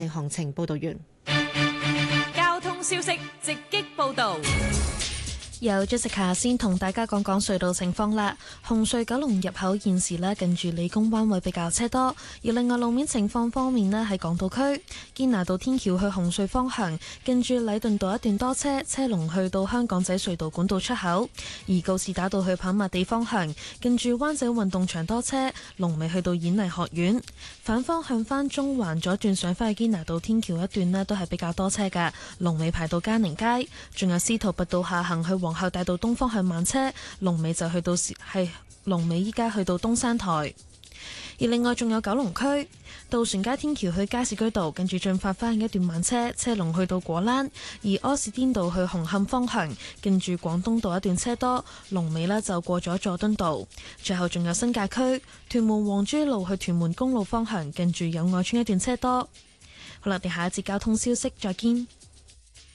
行程報道完。 交通消息直擊報道。 由 Jessica 先同大家講講隧道情況啦。紅隧九龍入口現時呢，近住理工灣位比較車多，而另外路面情況方面呢，喺港島區堅拿道天橋去紅隧方向，近住禮頓道一段多車，車龍去到香港仔隧道管道出口；而告士打道去跑馬地方向，近住灣仔運動場多車，龍尾去到演藝學院。反方向返中環左轉上返去堅拿道天橋一段呢，都係比較多車㗎，龍尾排到嘉寧街，仲有司徒拔道下行去皇后大道東方向慢車，龍尾就去到龍尾依家去到東山台。而另外仲有九龍區渡船街天橋去加士居道，跟住進發翻一段慢車，車龍去到果欄；而柯士甸道去紅磡方向，跟住廣東道一段車多，龍尾呢就過咗佐敦道。最後仲有新界區屯門黃珠路去屯門公路方向，跟住友愛邨一段車多。好啦，我哋下一節交通消息再見。